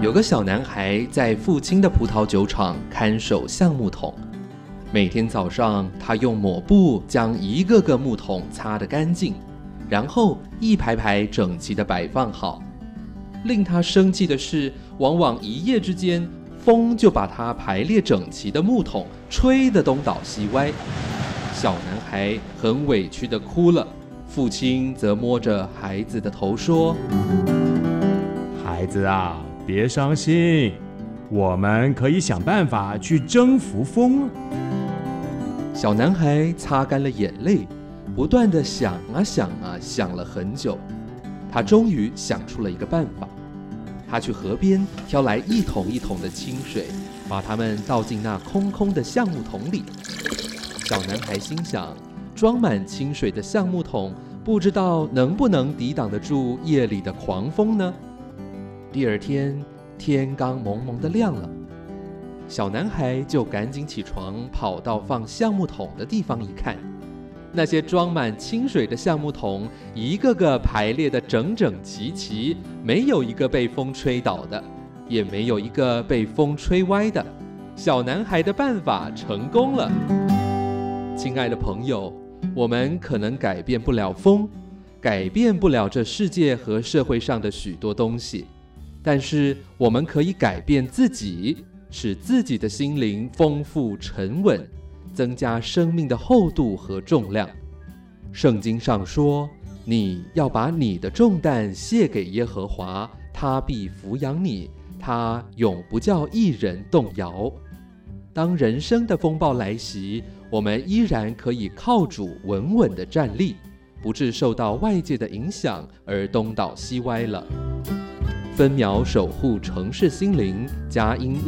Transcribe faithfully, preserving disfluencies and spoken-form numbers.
有个小男孩在父亲的葡萄酒厂看守橡木桶，每天早上他用抹布将一个个木桶擦得干净，然后一排排整齐地摆放好。令他生气的是，往往一夜之间，风就把他排列整齐的木桶吹得东倒西歪。小男孩很委屈地哭了，父亲则摸着孩子的头说： 孩子啊，别伤心，我们可以想办法去征服风。 小男孩擦干了眼泪，不断地想啊想啊，想了很久，他终于想出了一个办法。他去河边挑来一桶一桶的清水，把它们倒进那空空的橡木桶里。小男孩心想，装满清水的橡木桶不知道能不能抵挡得住夜里的狂风呢？第二天，天刚蒙蒙的亮了，小男孩就赶紧起床，跑到放橡木桶的地方一看，那些装满清水的橡木桶一个个排列得整整齐齐，没有一个被风吹倒的，也没有一个被风吹歪的。小男孩的办法成功了。亲爱的朋友，我们可能改变不了风，改变不了这世界和社会上的许多东西，但是我们可以改变自己，使自己的心灵丰富沉稳，增加生命的厚度和重量。圣经上说，你要把你的重担卸给耶和华，他必抚养你，他永不叫一人动摇。当人生的风暴来袭，我们依然可以靠主稳稳地站立，不致受到外界的影响而东倒西歪了。分秒守护城市心灵，佳音